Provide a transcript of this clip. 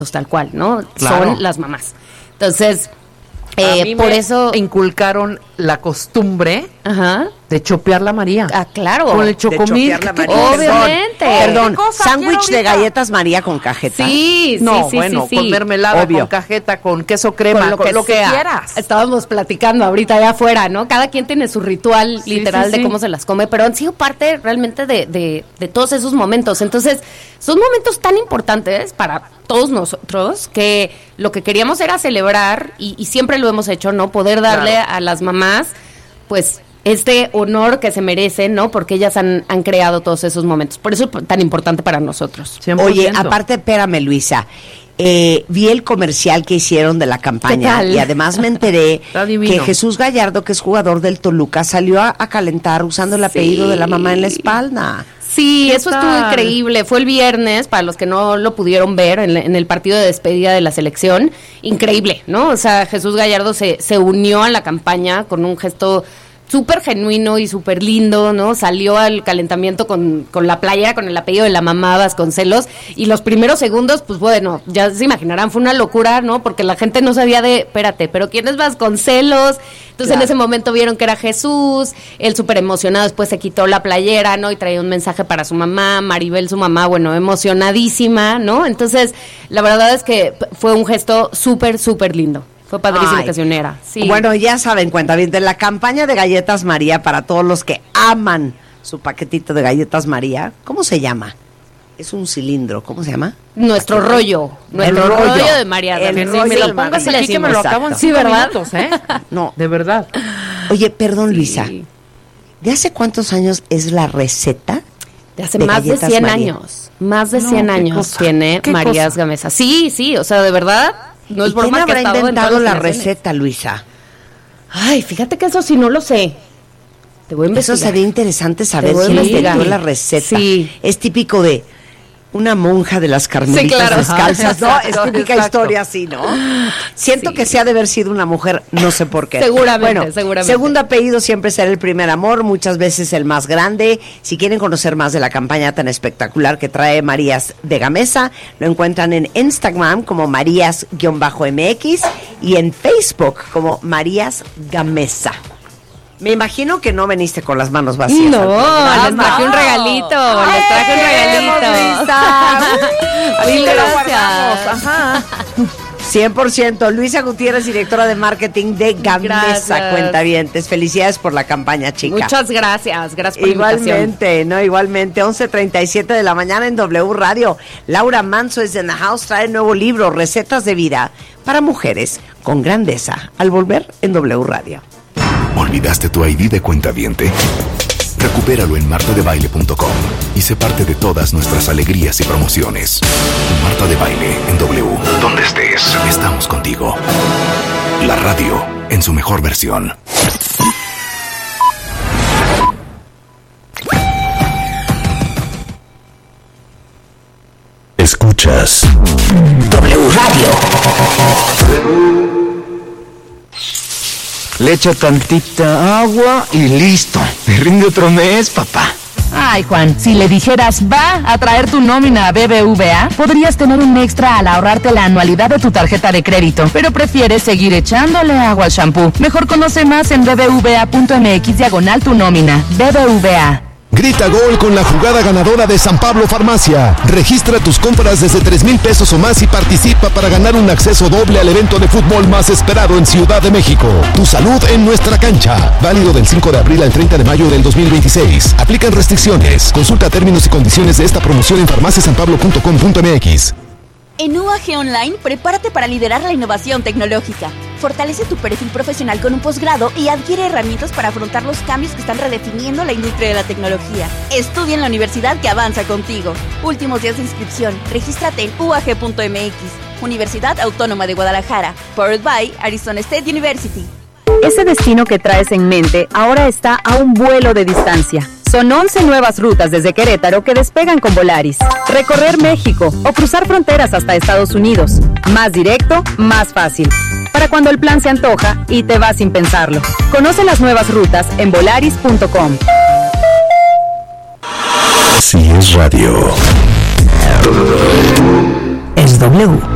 tal cual, ¿no? Claro. Son las mamás. Entonces, a mí por me eso inculcaron la costumbre ajá. de chopear la María. Ah, claro. Con el chocomil. Obviamente. Perdón, sándwich de galletas María con cajeta. Sí, No, sí, bueno, sí. con mermelada, con cajeta, con queso crema, con lo que sea. quieras. Estábamos platicando ahorita allá afuera, ¿no? Cada quien tiene su ritual literal de cómo se las come, pero han sido parte realmente de todos esos momentos. Entonces, son momentos tan importantes para todos nosotros que lo que queríamos era celebrar, y siempre lo hemos hecho, ¿no? Poder darle a las mamás, pues, este honor que se merecen, ¿no? Porque ellas han creado todos esos momentos. Por eso es tan importante para nosotros. 100%. Oye, aparte, espérame, Luisa, vi el comercial que hicieron de la campaña y además me enteré que Jesús Gallardo, que es jugador del Toluca, salió a calentar usando el apellido de la mamá en la espalda. Sí, eso estuvo increíble. Fue el viernes, para los que no lo pudieron ver, en el partido de despedida de la selección. Increíble, ¿no? O sea, Jesús Gallardo se unió a la campaña con un gesto súper genuino y súper lindo, ¿no? Salió al calentamiento con la playera, con el apellido de la mamá Vasconcelos, y los primeros segundos, pues bueno, ya se imaginarán, fue una locura, ¿no? Porque la gente no sabía espérate, ¿pero quién es Vasconcelos? Entonces en ese momento vieron que era Jesús, él súper emocionado, después se quitó la playera, ¿no? Y traía un mensaje para su mamá, Maribel, su mamá, bueno, emocionadísima, ¿no? Entonces, la verdad es que fue un gesto súper, súper lindo. Fue padrísimo que se uniera. Sí. Bueno, ya saben, cuentavientes, la campaña de Galletas María para todos los que aman su paquetito de Galletas María. ¿Cómo se llama? Es un cilindro. ¿Cómo se llama? Nuestro rollo. Nuestro rollo de María. Me lo pongas aquí que me lo acabo en 5 minutos, ¿eh? No. De verdad. Oye, perdón, Luisa. ¿De hace cuántos años es la receta? De hace más de 100 años. Más de 100 años tiene Marías Gamesa. Sí, o sea, de verdad... No es ¿Quién habrá inventado la receta, Luisa? Ay, fíjate que eso sí no lo sé. Te voy a investigar. Eso sería interesante saber quién inventó la receta. Sí. Es típico de una monja de las carmelitas descalzas, ¿no? Es típica historia así, ¿no? Siento que se ha de haber sido una mujer, no sé por qué. Seguramente. Segundo apellido siempre será el primer amor, muchas veces el más grande. Si quieren conocer más de la campaña tan espectacular que trae Marías de Gamesa, lo encuentran en Instagram como Marías-MX y en Facebook como Marías Gamesa. Me imagino que no veniste con las manos vacías. No, les traje un regalito. Les traje un regalito. Mil gracias. Ajá. 100%. Luisa Gutiérrez, directora de marketing de Gamesa, cuentavientes. Felicidades por la campaña, chica. Muchas gracias. Gracias por la invitación. Igualmente. 11:37 de la mañana en W Radio. Laura Manso es en the house, trae el nuevo libro, Recetas de Vida para Mujeres con Grandeza. Al volver en W Radio. ¿Olvidaste tu ID de cuentaviente? Recupéralo en martadebaile.com y sé parte de todas nuestras alegrías y promociones. Marta de Baile en W. Donde estés, estamos contigo. La radio en su mejor versión. Escuchas W Radio. Le echo tantita agua y listo. Me rinde otro mes, papá. Ay, Juan, si le dijeras va a traer tu nómina a BBVA, podrías tener un extra al ahorrarte la anualidad de tu tarjeta de crédito, pero prefieres seguir echándole agua al shampoo. Mejor conoce más en bbva.mx/tu nómina. BBVA. Grita gol con la jugada ganadora de San Pablo Farmacia. Registra tus compras desde 3,000 pesos o más y participa para ganar un acceso doble al evento de fútbol más esperado en Ciudad de México. Tu salud en nuestra cancha. Válido del 5 de abril al 30 de mayo del 2026. Aplican restricciones. Consulta términos y condiciones de esta promoción en farmaciasanpablo.com.mx. En UAG Online, prepárate para liderar la innovación tecnológica. Fortalece tu perfil profesional con un posgrado y adquiere herramientas para afrontar los cambios que están redefiniendo la industria de la tecnología. Estudia en la universidad que avanza contigo. Últimos días de inscripción. Regístrate en uag.mx. Universidad Autónoma de Guadalajara. Powered by Arizona State University. Ese destino que traes en mente ahora está a un vuelo de distancia. Son 11 nuevas rutas desde Querétaro que despegan con Volaris. Recorrer México o cruzar fronteras hasta Estados Unidos. Más directo, más fácil. Para cuando el plan se antoja y te va sin pensarlo. Conoce las nuevas rutas en volaris.com. Si es radio, Es W.